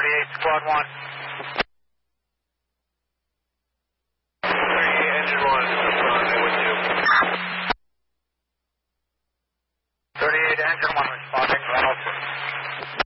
38, squad 1. 38, engine 1, with you. 38, engine 1 responding, Ronald